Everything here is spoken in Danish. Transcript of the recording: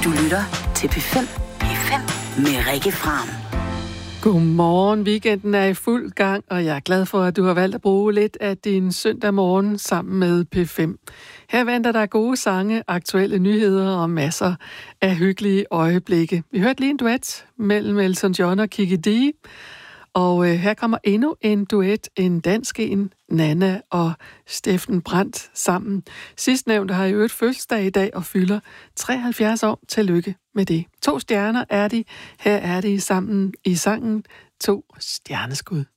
Du lytter til P5. P5 med Rikke Fram. Godmorgen, weekenden er i fuld gang, og jeg er glad for, at du har valgt at bruge lidt af din søndag morgen sammen med P5. Her venter der gode sange, aktuelle nyheder og masser af hyggelige øjeblikke. Vi hørte lige en duet mellem Elton John og Kiki D. Og her kommer endnu en duet, en dansk en, Nanna og Steffen Brandt sammen. Sidstnævnte har i øvrigt fødselsdag i dag og fylder 73 år. Tillykke med det. 2 stjerner er de. Her er de sammen i sangen 2 stjerneskud.